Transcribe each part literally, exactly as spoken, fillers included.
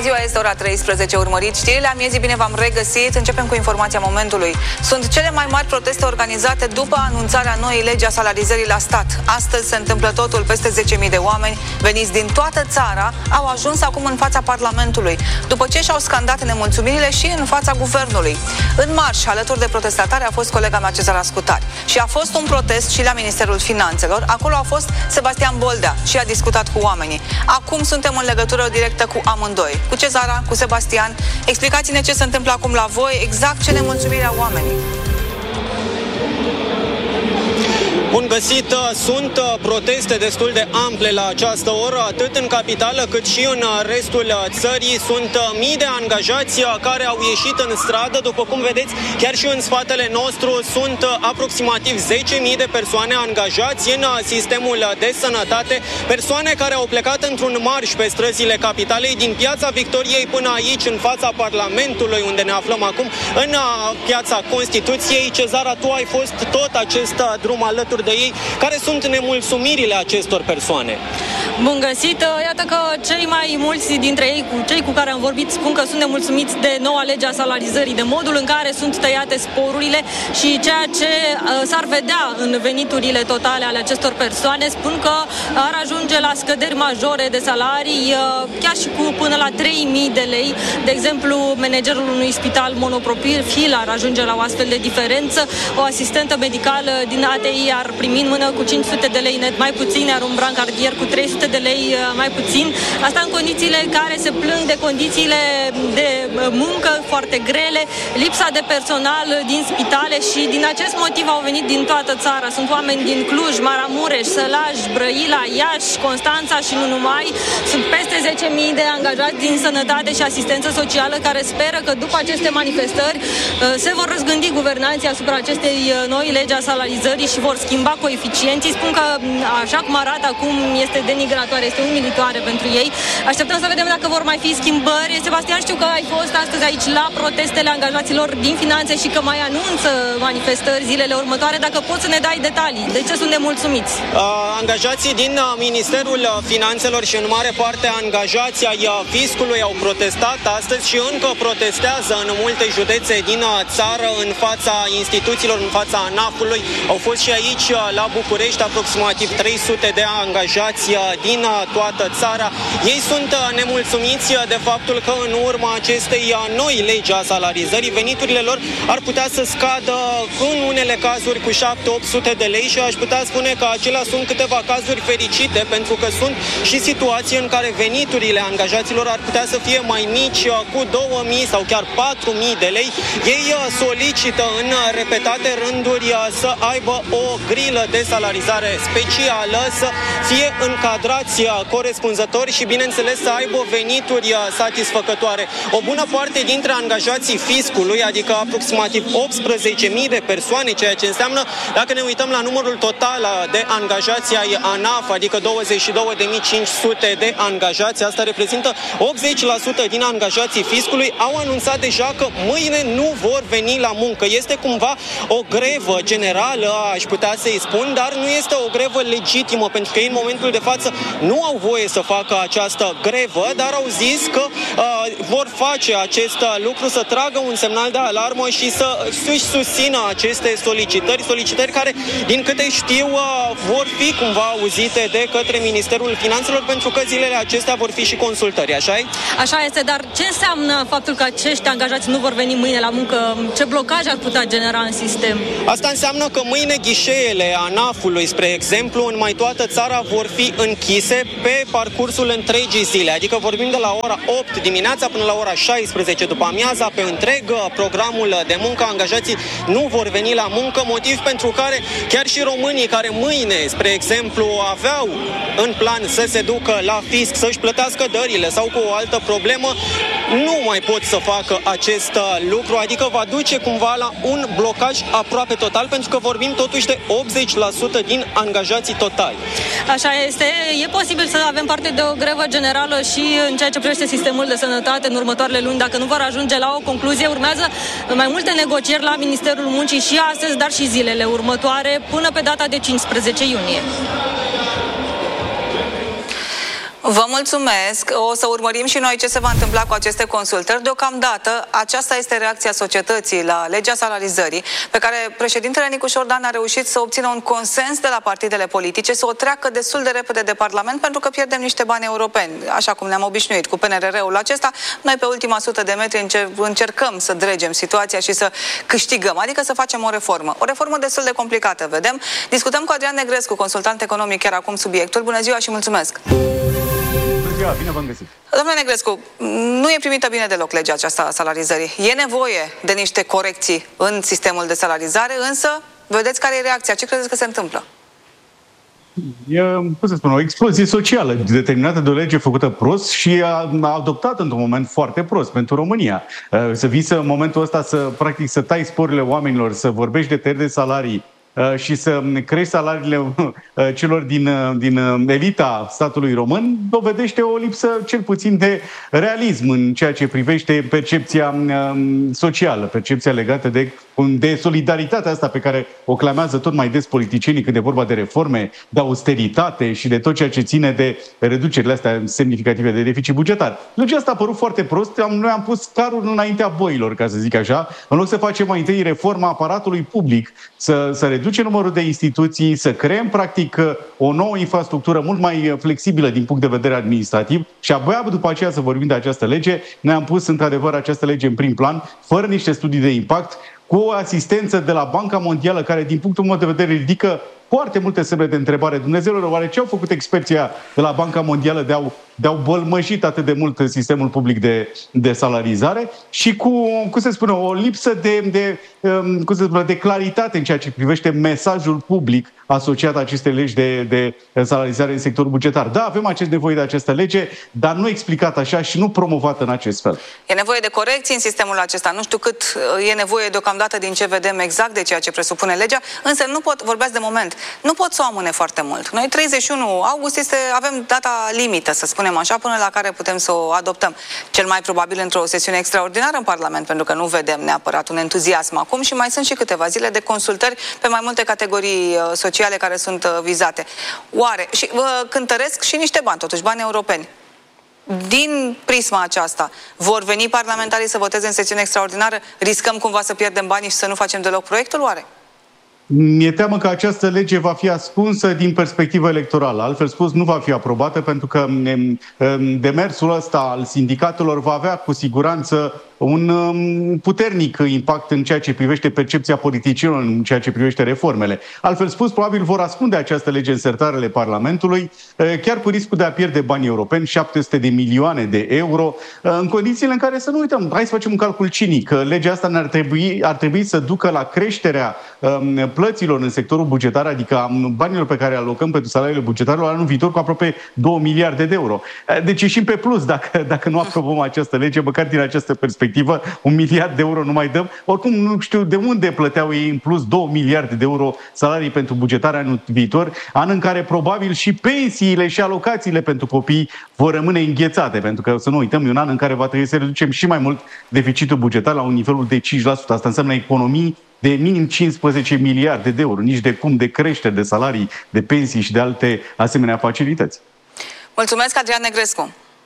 ziua, este ora treisprezece, urmăriți știrile amiezii, bine v-am regăsit. Începem cu informația momentului. Sunt cele mai mari proteste organizate după anunțarea noii legi a salarizării la stat. Astăzi se întâmplă totul, peste zece mii de oameni veniți din toată țara au ajuns acum în fața Parlamentului, după ce și-au scandat nemulțumirile și în fața guvernului. În marș, alături de protestatari, a fost colega mea Cezara Scutari. Și a fost un protest și la Ministerul Finanțelor. Acolo a fost Sebastian Boldea și a discutat cu oamenii. Acum suntem în legătură directă cu amândoi, cu Cezara, cu Sebastian. Explicați-ne ce se întâmplă acum la voi, exact ce nemulțumire au oamenii. Bun găsit! Sunt proteste destul de ample la această oră, atât în capitală cât și în restul țării. Sunt mii de angajați care au ieșit în stradă. După cum vedeți, chiar și în spatele nostru sunt aproximativ zece mii de persoane angajați în sistemul de sănătate, persoane care au plecat într-un marș pe străzile capitalei, din Piața Victoriei până aici, în fața Parlamentului, unde ne aflăm acum, în Piața Constituției. Cezara, tu ai fost tot acest drum alături de ei. Care sunt nemulțumirile acestor persoane? Bun găsit! Iată că cei mai mulți dintre ei, cei cu care am vorbit, spun că sunt nemulțumiți de noua lege a salarizării, de modul în care sunt tăiate sporurile și ceea ce uh, s-ar vedea în veniturile totale ale acestor persoane. Spun că ar ajunge la scăderi majore de salarii, uh, chiar și cu până la trei mii de lei. De exemplu, managerul unui spital monoprofil ar ajunge la o astfel de diferență. O asistentă medicală din A T I ar primi în mână cu cinci sute de lei net mai puțin, iar un brancardier cu trei sute de lei mai puțin. Asta în condițiile în care se plâng de condițiile de muncă foarte grele, lipsa de personal din spitale și din acest motiv au venit din toată țara. Sunt oameni din Cluj, Maramureș, Sălaj, Brăila, Iași, Constanța și nu numai. Sunt peste zece mii de angajați din sănătate și asistență socială care speră că după aceste manifestări se vor răzgândi guvernanții asupra acestei noi legi a salarizării și vor schimba coeficienții. Spun că așa cum arată acum este denigratoare, este umilitoare pentru ei. Așteptăm să vedem dacă vor mai fi schimbări. Sebastian, știu că ai fost astăzi aici la protestele angajaților din finanțe și că mai anunță manifestări zilele următoare. Dacă poți să ne dai detalii, de ce sunt nemulțumiți? Uh, angajații din uh, Ministerul Finanțelor și în mare parte angajații ai uh, fiscului au protestat astăzi și încă protestează în multe județe din uh, țară, în fața instituțiilor, în fața ANAF-ului. Au fost și aici la București aproximativ trei sute de angajați din toată țara. Ei sunt nemulțumiți de faptul că în urma acestei noi legi a salarizării, veniturile lor ar putea să scadă în unele cazuri cu șapte opt sute de lei și aș putea spune că acelea sunt câteva cazuri fericite, pentru că sunt și situații în care veniturile angajaților ar putea să fie mai mici, cu două mii sau chiar patru mii de lei. Ei solicită în repetate rânduri să aibă o grilă de salarizare specială, să fie încadrați corespunzători și, bineînțeles, să aibă venituri satisfăcătoare. O bună parte dintre angajații fiscului, adică aproximativ optsprezece mii de persoane, ceea ce înseamnă, dacă ne uităm la numărul total de angajați ai ANAF, adică douăzeci și două de mii cinci sute de angajați, asta reprezintă optzeci la sută din angajații fiscului, au anunțat deja că mâine nu vor veni la muncă. Este cumva o grevă generală, aș putea să-i spun, dar nu este o grevă legitimă, pentru că ei în momentul de față nu au voie să facă această grevă, dar au zis că uh, vor face acest lucru, să tragă un semnal de alarmă și să își susțină aceste solicitări, solicitări care, din câte știu, uh, vor fi cumva auzite de către Ministerul Finanțelor, pentru că zilele acestea vor fi și consultări, așa-i? Așa este, dar ce înseamnă faptul că acești angajați nu vor veni mâine la muncă? Ce blocaj ar putea genera în sistem? Asta înseamnă că mâine ghișeele ANAF-ului, spre exemplu, în mai toată țara vor fi închise pe parcursul întregii zile, adică vorbim de la ora opt dimineața până la ora șaisprezece după amiaza, pe întreg programul de muncă. Angajații nu vor veni la muncă, motiv pentru care chiar și românii care mâine, spre exemplu, aveau în plan să se ducă la fisc, să-și plătească dările sau cu o altă problemă, nu mai pot să facă acest lucru, adică va duce cumva la un blocaj aproape total, pentru că vorbim totuși de optzeci la sută din angajații totali. Așa este. E posibil să avem parte de o grevă generală și în ceea ce privește sistemul de sănătate în următoarele luni, dacă nu vor ajunge la o concluzie. Urmează mai multe negocieri la Ministerul Muncii și astăzi, dar și zilele următoare, până pe data de cincisprezece iunie. Vă mulțumesc. O să urmărim și noi ce se va întâmpla cu aceste consultări. Deocamdată, aceasta este reacția societății la legea salarizării, pe care președintele Nicu Șordan a reușit să obțină un consens de la partidele politice, să o treacă destul de repede de Parlament, pentru că pierdem niște bani europeni, așa cum ne-am obișnuit cu P N R R-ul acesta. Noi pe ultima sută de metri încercăm să dregem situația și să câștigăm, adică să facem o reformă. O reformă destul de complicată, vedem. Discutăm cu Adrian Negrescu, consultant economic, chiar acum subiectul. Bună ziua și mulțumesc! Bine v-am găsit. Domnule Negrescu, nu e primită bine deloc legea aceasta a salarizării. E nevoie de niște corecții în sistemul de salarizare, însă vedeți care e reacția. Ce credeți că se întâmplă? E, cum să spun, o explozie socială determinată de o lege făcută prost și a, a adoptat într-un moment foarte prost pentru România. Să vii să, în momentul ăsta să, practic, să tai sporurile oamenilor, să vorbești de tăieri de salarii și să crești salariile celor din, din elita statului român, dovedește o lipsă cel puțin de realism în ceea ce privește percepția socială, percepția legată de, de solidaritatea asta pe care o clamează tot mai des politicienii când e vorba de reforme, de austeritate și de tot ceea ce ține de reducerile astea semnificative de deficit bugetar. Legea asta a părut foarte prost, noi am pus carul înaintea boilor, ca să zic așa, în loc să facem mai întâi reforma aparatului public, să, să reduce numărul de instituții, să creăm practic o nouă infrastructură mult mai flexibilă din punct de vedere administrativ și abia după aceea să vorbim de această lege. Noi am pus într-adevăr această lege în prim plan, fără niște studii de impact, cu o asistență de la Banca Mondială, care din punctul meu de vedere ridică foarte multe semne de întrebare. Dumnezeule, oare ce au făcut experții de la Banca Mondială de au, de au bălmăjit atât de mult sistemul public de, de salarizare și cu, cum se spune, o lipsă de, de, cum se spune, de claritate în ceea ce privește mesajul public asociat acestei legi de, de salarizare în sectorul bugetar. Da, avem acest nevoie de această lege, dar nu explicat așa și nu promovat în acest fel. E nevoie de corecții în sistemul acesta. Nu știu cât e nevoie deocamdată din ce vedem exact de ceea ce presupune legea, însă nu pot, vorbeați de moment, nu pot să o amâne foarte mult. Noi treizeci și unu august este, avem data limită, să spunem așa, până la care putem să o adoptăm. Cel mai probabil într-o sesiune extraordinară în Parlament, pentru că nu vedem neapărat un entuziasm acum și mai sunt și câteva zile de consultări pe mai multe categorii sociale care sunt vizate. Oare, și vă cântăresc și niște bani, totuși bani europeni. Din prisma aceasta, vor veni parlamentarii să voteze în sesiune extraordinară? Riscăm cumva să pierdem banii și să nu facem deloc proiectul, oare? Mi-e teamă că această lege va fi ascunsă din perspectivă electorală. Altfel spus, nu va fi aprobată pentru că demersul ăsta al sindicatelor va avea cu siguranță un puternic impact în ceea ce privește percepția politicienilor, în ceea ce privește reformele. Altfel spus, probabil vor ascunde această lege în sertarele Parlamentului, chiar cu riscul de a pierde bani europeni, șapte sute de milioane de euro, în condițiile în care, să nu uităm, hai să facem un calcul cinic, că legea asta ar trebui, ar trebui să ducă la creșterea plăților în sectorul bugetar, adică a banilor pe care alocăm pentru salariile bugetarilor anul viitor cu aproape două miliarde de euro. Deci ieșim pe plus dacă, dacă nu aprobăm această lege, măcar din această perspectivă. Un miliard de euro nu mai dăm. Oricum nu știu de unde plăteau ei în plus două miliarde de euro salarii pentru bugetarea anul viitor, an în care probabil și pensiile și alocațiile pentru copii vor rămâne înghețate, pentru că să nu uităm, e un an în care va trebui să reducem și mai mult deficitul bugetar la un nivelul de cinci la sută. Asta înseamnă economii de minim cincisprezece miliarde de euro, nici de cum de creștere de salarii, de pensii și de alte asemenea facilități. Mulțumesc, Adrian Negrescu.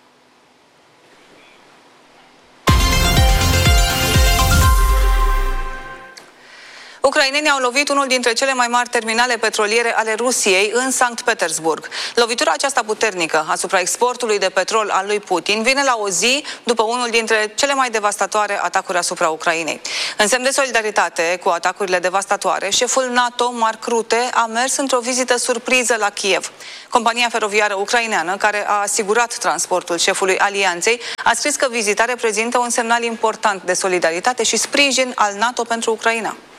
Ucrainenii au lovit unul dintre cele mai mari terminale petroliere ale Rusiei în Sankt Petersburg. Lovitura aceasta puternică asupra exportului de petrol al lui Putin vine la o zi după unul dintre cele mai devastatoare atacuri asupra Ucrainei. În semn de solidaritate cu atacurile devastatoare, șeful NATO, Mark Rutte, a mers într-o vizită surpriză la Kiev. Compania feroviară ucraineană, care a asigurat transportul șefului alianței, a scris că vizita reprezintă un semnal important de solidaritate și sprijin al NATO pentru Ucraina.